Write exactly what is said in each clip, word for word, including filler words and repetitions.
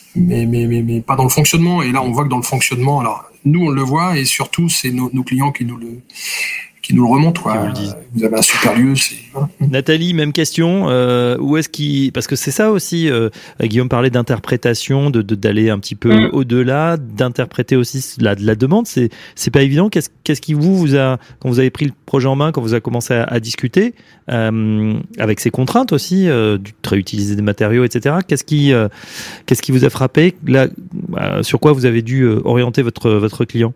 mais, mais, mais, mais pas dans le fonctionnement. Et là, on voit que dans le fonctionnement, alors nous, on le voit, et surtout, c'est nos, nos clients qui nous le, qui nous le remontent. Quoi. Vous, le vous avez un super lieu. C'est... Nathalie, même question. Euh, où est-ce qu'il... Parce que c'est ça aussi, euh, Guillaume parlait d'interprétation, de, de, d'aller un petit peu mmh. au-delà, d'interpréter aussi la, la demande. C'est, c'est pas évident. Qu'est-ce, qu'est-ce qui vous, vous a, quand vous avez pris le projet en main, quand vous avez commencé à, à discuter, euh, avec ces contraintes aussi, euh, de réutiliser des matériaux, et cetera. Qu'est-ce qui, euh, qu'est-ce qui vous a frappé là, euh, sur quoi vous avez dû orienter votre, votre client?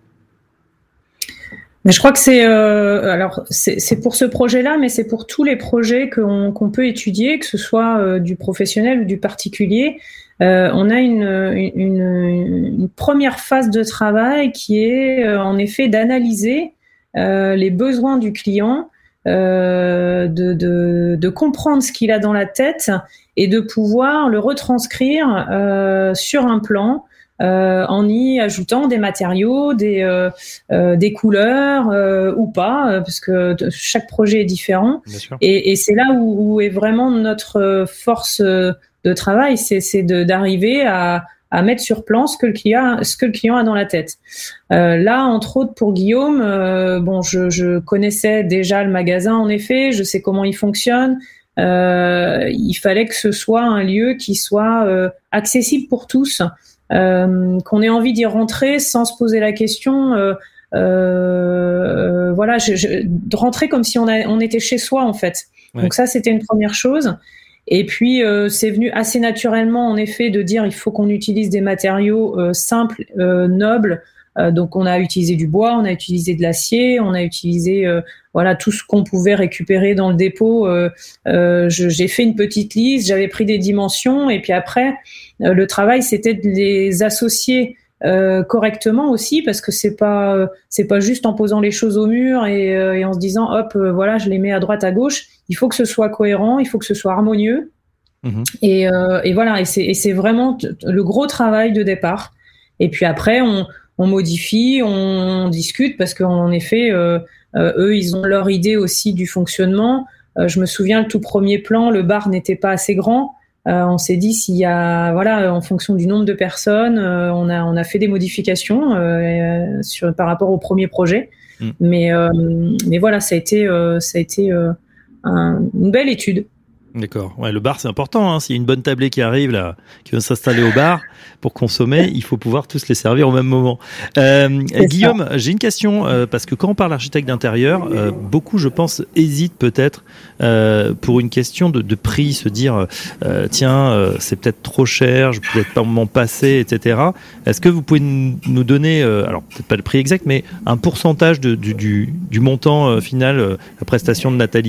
Mais je crois que c'est euh, alors c'est, c'est pour ce projet-là, mais c'est pour tous les projets qu'on, qu'on peut étudier, que ce soit euh, du professionnel ou du particulier. Euh, on a une, une, une première phase de travail qui est euh, en effet d'analyser euh, les besoins du client, euh, de, de, de comprendre ce qu'il a dans la tête et de pouvoir le retranscrire euh, sur un plan. Euh, en y ajoutant des matériaux, des, euh, euh, des couleurs euh, ou pas, euh, parce que chaque projet est différent. Et, et c'est là où, où est vraiment notre force de travail, c'est, c'est de, d'arriver à, à mettre sur plan ce que le client, ce que le client a dans la tête. Euh, là, entre autres pour Guillaume, euh, bon, je, je connaissais déjà le magasin en effet, je sais comment il fonctionne. Euh, il fallait que ce soit un lieu qui soit euh, accessible pour tous. Euh, qu'on ait envie d'y rentrer sans se poser la question, euh, euh, voilà, je, je, de rentrer comme si on, a, on était chez soi en fait. Ouais. Donc ça, c'était une première chose. Et puis euh, c'est venu assez naturellement en effet de dire il faut qu'on utilise des matériaux euh, simples, euh, nobles. Euh, donc on a utilisé du bois, on a utilisé de l'acier, on a utilisé euh, voilà tout ce qu'on pouvait récupérer dans le dépôt. Euh, euh, je, j'ai fait une petite liste, j'avais pris des dimensions et puis après euh, le travail c'était de les associer euh, correctement aussi parce que c'est pas euh, c'est pas juste en posant les choses au mur et, euh, et en se disant hop euh, voilà je les mets à droite à gauche. Il faut que ce soit cohérent, il faut que ce soit harmonieux. Mmh. Et, euh, et voilà et c'est, et c'est vraiment t- le gros travail de départ. Et puis après on on modifie, on discute parce qu'en effet, euh, euh, eux, ils ont leur idée aussi du fonctionnement. Euh, je me souviens, le tout premier plan, le bar n'était pas assez grand. Euh, on s'est dit s'il y a, voilà, en fonction du nombre de personnes, euh, on a on a fait des modifications euh, sur par rapport au premier projet. Mmh. Mais euh, mais voilà, ça a été euh, ça a été euh, un, une belle étude. D'accord. Ouais, le bar, c'est important. Hein. S'il y a une bonne tablée qui arrive, là, qui va s'installer au bar pour consommer, il faut pouvoir tous les servir au même moment. Euh, Guillaume, ça. J'ai une question, euh, parce que quand on parle d'architecte d'intérieur, euh, beaucoup, je pense, hésitent peut-être euh, pour une question de, de prix, se dire, euh, tiens, euh, c'est peut-être trop cher, je peux peut-être pas m'en passer, et cetera. Est-ce que vous pouvez nous donner, euh, alors peut-être pas le prix exact, mais un pourcentage de, du, du, du montant euh, final, euh, la prestation de Nathalie ?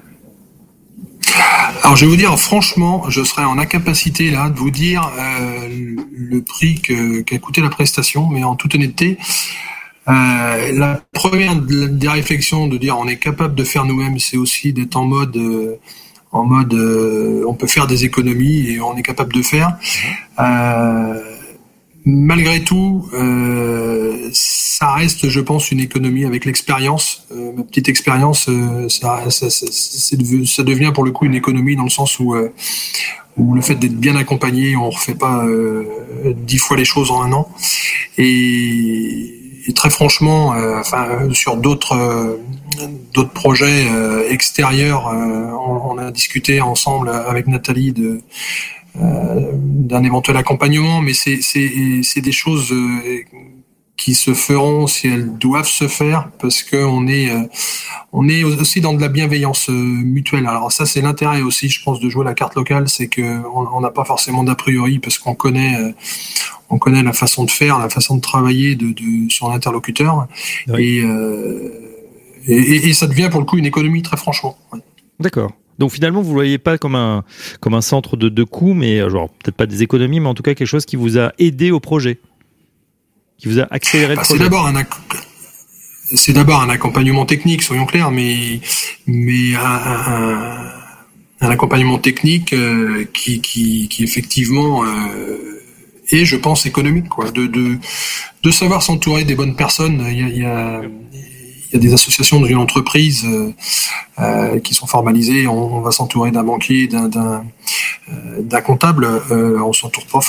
Alors je vais vous dire franchement, je serais en incapacité là de vous dire euh, le prix que, qu'a coûté la prestation, mais en toute honnêteté, euh, la première des réflexions de dire on est capable de faire nous-mêmes, c'est aussi d'être en mode, euh, en mode, euh, on peut faire des économies et on est capable de faire. Euh, Malgré tout, euh, ça reste, je pense, une économie avec l'expérience. Euh, ma petite expérience, euh, ça, ça, ça, c'est devenu, ça devient pour le coup une économie dans le sens où, euh, où le fait d'être bien accompagné, on refait pas euh, dix fois les choses en un an. Et, et très franchement, euh, enfin, sur d'autres euh, d'autres projets euh, extérieurs, euh, on, on a discuté ensemble avec Nathalie de Euh, d'un éventuel accompagnement, mais c'est, c'est, c'est des choses euh, qui se feront si elles doivent se faire, parce que on est, euh, on est aussi dans de la bienveillance euh, mutuelle. Alors ça, c'est l'intérêt aussi, je pense, de jouer la carte locale, c'est que on n'a pas forcément d'a priori, parce qu'on connaît, euh, on connaît la façon de faire, la façon de travailler de, de son interlocuteur, oui. et, euh, et, et ça devient pour le coup une économie, très franchement. Ouais. D'accord. Donc finalement, vous ne voyez pas comme un, comme un centre de, de coûts, mais genre peut-être pas des économies, mais en tout cas quelque chose qui vous a aidé au projet, qui vous a accéléré bah, le projet. C'est d'abord un, c'est d'abord un accompagnement technique, soyons clairs, mais, mais un, un, un accompagnement technique euh, qui, qui, qui effectivement euh, est, je pense, économique, quoi. De, de, de savoir s'entourer des bonnes personnes. Il y a, il y a Il y a des associations dans une entreprise euh, euh, qui sont formalisées. On, on va s'entourer d'un banquier, d'un, d'un, euh, d'un comptable. Euh, on s'entoure pas